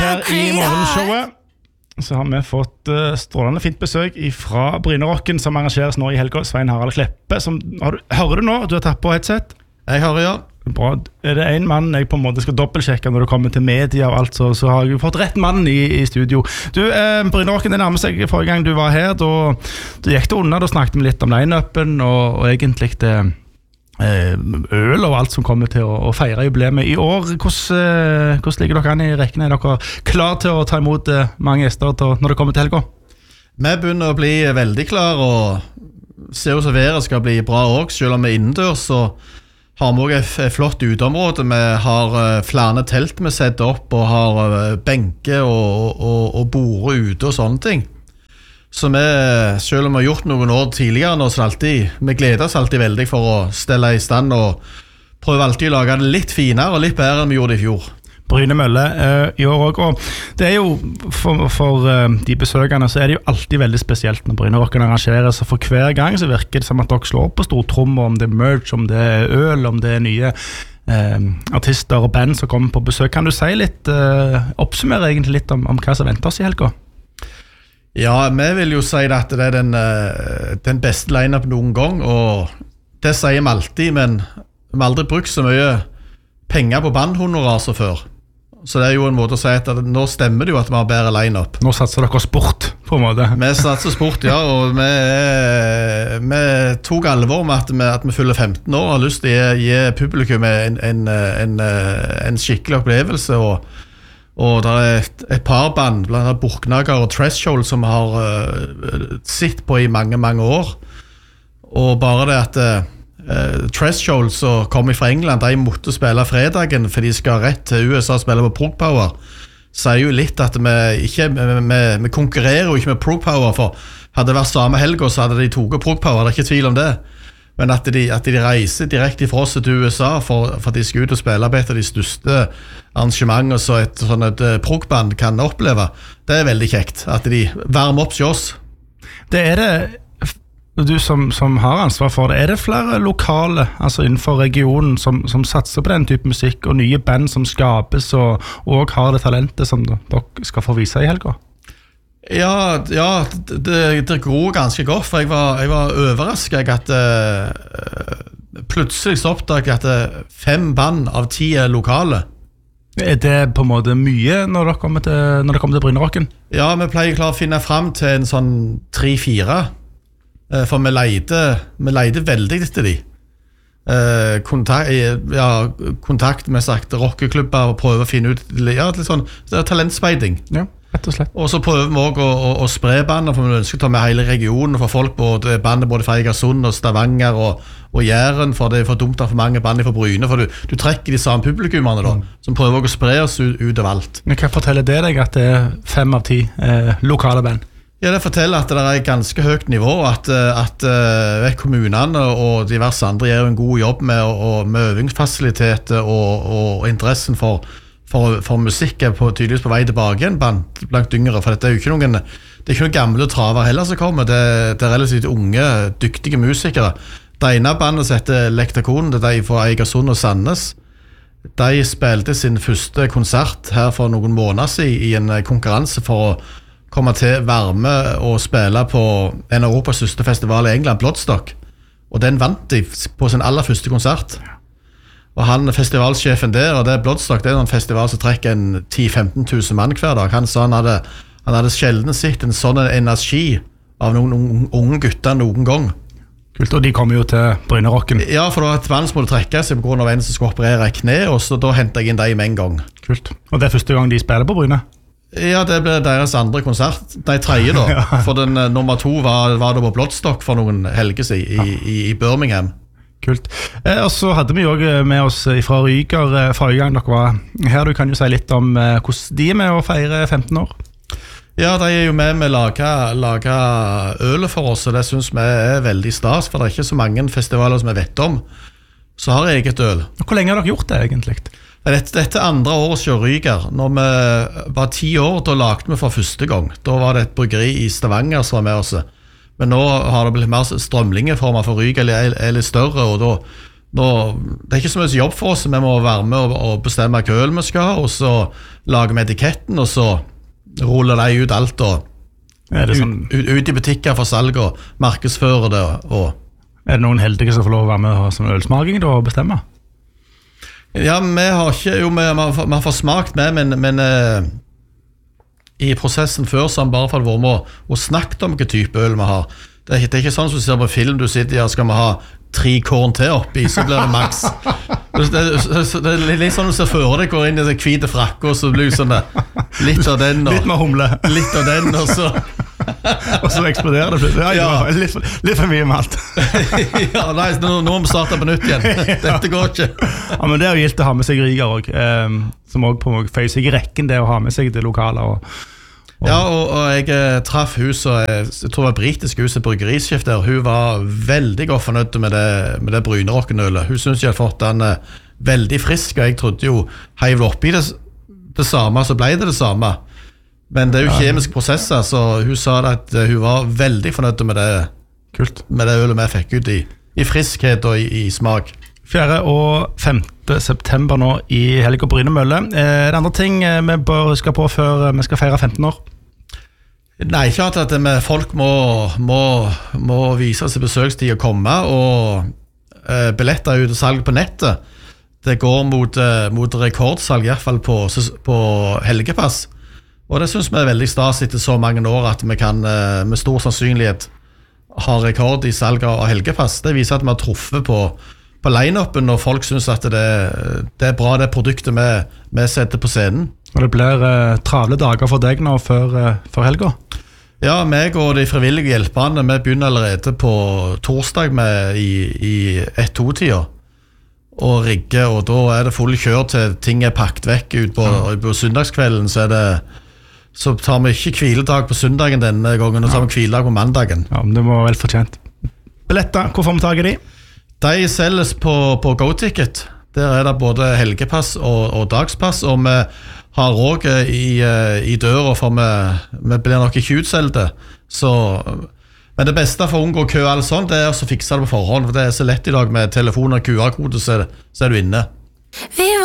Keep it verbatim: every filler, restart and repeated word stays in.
her i morgenshowet så har vi fått uh, strålende fint besøk fra Brynerocken, som arrangeres nå i helga. Svein Harald Kleppe, som, har du, hører du nå? Du har tatt på headset? Jeg hører, ja. Bra. Er det en mann jeg på en måte skal dobbeltsjekke når det kommer til media og alt, så, så har jeg fått rett mann i, i studio. Du, eh, Brynerocken, det nærmer seg forrige gang du var her, da, da gikk det unna, da snakket vi litt om line-upen og, og egentlig det øl og alt som kommer til å, å feire jubileet i år. Hvordan, hvordan ligger dere an i rekken? Er dere klar til å ta imot mange gjester til, når det kommer til helga? Vi begynner å bli veldig klar, og ser ut som været skal bli bra også. Selv om vi er innendørs, så har vi også et flott uteområde. Vi har flere telt vi setter opp, og har benker og, og, og bord ute og sånne ting. Så vi, selv om vi har gjort noen år tidligere nå, så alltid, vi gleder oss alltid veldig for å stelle i stand og prøve alltid å lage det litt finere og litt bedre enn vi gjorde i fjor. Bryne Mølle uh, i år også, og det er jo for, for uh, de besøkende så er det jo alltid veldig spesielt når Brynerocken arrangerer, så for hver gang så virker det som at dere slår på stortrommer, om det er merch, om det er øl, om det er nye uh, artister og band som kommer på besøk. Kan du si litt, uh, oppsummere egentlig litt om, om hva som venter oss i helga? Ja, vi vil jo si at det er den, den beste line-up noen gang, og det sier vi alltid, men vi har aldri brukt så mye penger på bandhonorar som før. Så det er jo en måte å si at nå stemmer det jo at vi har bedre line-up. Nå satser dere sport, på en måte. Vi satser sport, ja, og vi, vi tok alvor med at vi, at vi fyller femten år og har lyst til å gi, gi publikum en, en, en, en skikkelig opplevelse, og Og det er et, et par band, blant annet Burknager og Threshold, som har uh, sitt på i mange, mange år. Og bare det at uh, Threshold, som kom fra England, de måtte spille fredagen, for de skal rett til U S A og spille på Prog Power, sier jo litt at vi, ikke, vi, vi konkurrerer jo ikke med Prog Power, for hadde det vært samme helg, så hadde de toget Prog Power, det er ikke tvil om det. Men at de, at de reiser direkte fra oss til U S A for, for at de skal ut og spille på et av de største arrangementer så et, sånn et prog-band kan oppleve, det er veldig kjekt at de varmer opp til oss. Det er det, du som, som har ansvar for det, er det flere lokale, altså innenfor regionen, som, som satser på den type musikk, og nye band som skapes, og, og har det talentet som dere skal få vise i helga? Ja, ja det, det går ganske godt, for jeg var, jeg var overrasket at uh, plutselig så oppdaget jeg at fem band av ti er lokale. Er det på en måte mye når det kommer til, når det kommer til Brynerocken? Ja, vi pleier klart å finne frem til en sånn tre-fire, uh, for vi leide, vi leide veldig etter de. Uh, kontakt, ja, kontakt med sagt rockeklubber og prøve å finne ut ja, litt sånn, det er talentspeiding. Ja. Og, og så prøver vi også å, å, å spre bandet, for vi ønsker å ta med hele regionen, for folk både, bandet både fra Egersund og Stavanger og, og Jæren, for det er for dumt av for mange band fra Bryne, for du, du trekker de samme publikummerne da, mm. som prøver også å spre oss ut, ut av alt. Men hva forteller det deg at det er fem av ti eh, lokale band? Ja, det forteller at det er et ganske høyt nivå, at, at uh, kommunene og diverse andre gjør en god jobb med, og, med øvingsfasiliteter og, og interessen for For, for musikk er på, tydeligvis på vei tilbake igjen blant, blant yngre, for dette er jo ikke noen, det er ikke noen gamle traver heller som kommer, det, det er relativt unge, dyktige musikere. Det ene bandet som heter Lektakon, det er de fra Egersund og Sandnes. De spilte sin første konsert her for noen måneder siden i en konkurranse for å komme til varme og spille på en av Europas største festival i England, Bloodstock, og den vant de på sin aller første konsert. Og han festivalsjefen der, og det er Bloodstock, det er en festival som trekker en ti til femten tusen mann hver dag. Han sa han hadde, han hadde sjelden sett en sånn energi av noen unge gutter noen gang. Kult, og de kommer jo til Brynerocken. Ja, for det var et vann som måtte trekke seg på grunn av en som skulle operere i kne, og så da hentet jeg inn dem med en gang. Kult, og det er første gang de spiller på Bryne? Ja, det ble deres andre konsert, de tredje da, ja. For den uh, nummer to var, var det på Bloodstock for noen helger siden i, i, i Birmingham. Kult. Eh, og så hadde vi jo med oss fra Ryger eh, forrige gang dere var her. Du kan jo si litt om eh, hvordan de er med å feire femten år. Ja, de er jo med med å lage, lage ølet for oss, og det synes vi er veldig stas, for det er ikke så mange festivaler som jeg vet om, så har jeg eget øl. Hvor lenge har dere gjort det egentlig? Dette, dette er andre året siden Ryger. Når vi var ti år, da lagde vi for første gang. Da var det et bryggeri i Stavanger som var med oss. Men nå har det blitt mer strømlingeformer for Ryger, eller er litt større, og da nå, det er ikke så mye jobb for oss, vi må være med og, og bestemme hva øl vi skal ha, og så lager vi etiketten, og så ruller de ut alt, og er det sånn, ut, ut i butikker for salg og markedsfører det. Og, er det noen heldige som får lov å være med og ha sånn ølsmaking da, og bestemme? ja, vi har ikke, jo, vi, vi, har, vi har fått smakt med, men, men eh, i prosessen før så har vi bare fått vært med og, og snakket om hvilken type øl vi har. Det er, det er ikke sånn som du ser på film, du sitter her, skal vi ha tre korn til oppi, så blir det maks. Det, det, det er litt sånn du ser før deg, går inn i det hvite frakke, og så blir det sånn litt av den, og litt med humle. Litt av den, og så og så eksploderer det plutselig. Ja, ja. Litt, litt for mye med alt. ja, nei, nå, nå må vi starte på nytt igjen. Dette går ikke. Ja, men det er jo gildt å ha med seg Riga også, eh, som også på en måte føyer seg i rekken, det å ha med seg det lokale. Og, og ja, og, og jeg eh, traff hus, og jeg, jeg tror det var britisk hus, et bryggeriskjef der. Hun var veldig godt fornøyd med det, med det Brynerocken-ølet. Hun synes jeg hadde fått den eh, veldig frisk, og jeg trodde jo, heiv det oppi det, det samme, så ble det det samme. Men det er jo kjemiske prosesser, så hun sa det at hun var veldig fornøyd med det, kult. Med det ølet vi fikk ut i, i friskhet og i, i smak. fjerde og femte september nå i Helga Brynemølle. Er det andre ting vi bør huske på før vi skal feire femten år? Nei, ikke at det folk må, må, må vise seg besøkstid og komme, og eh, billetter ut og salg på nettet. Det går mot, eh, mot rekordsalg, i hvert fall på, på helgepass. Og det synes vi er veldig stas etter så mange år at vi kan eh, med stor sannsynlighet ha rekord i salg av helgepass. Det viser at vi har truffet på på line-upen, og folk synes at det, det er bra, det produktet vi, vi setter på scenen. Og det blir eh, travle dager for deg nå før, eh, før helga? Ja, meg og de frivillige hjelperne, vi begynner allerede på torsdag med i, i ett-to-tida og rigge, og da er det full kjør til ting er pakket vekk ut på, ja. På søndagskvelden, så er det så tar vi ikke hviledag på søndagen denne gangen, og tar vi hviledag på mandagen. Ja, men det var vel fortjent. Billetter, hvor får vi tag i de? De selges på, på GoTicket. Der er det både helgepass og, og dagspass, og vi har også i, i døra, for vi, vi blir nok ikke utselte. Så, men det beste for å unngå kø og alt sånt, det er å fikse det på forhånd, for det er så lett i dag med telefon og Q R-kode, så, så er du inne.